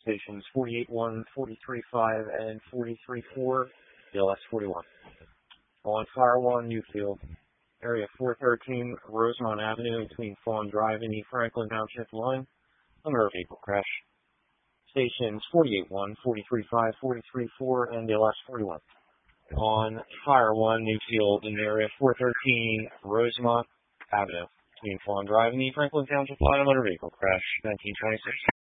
stations 48-1, 43-5, and 43-4, BLS 41. On Fire 1, Newfield, area 413, Rosemont Avenue between Fawn Drive and East Franklin Township line, under a vehicle crash. Stations 48-1, 43-5, 43-4, and BLS 41. On Fire 1, Newfield, in area 413, Rosemont Avenue between Fawn Drive and East Franklin Township line, under a vehicle crash, 1926.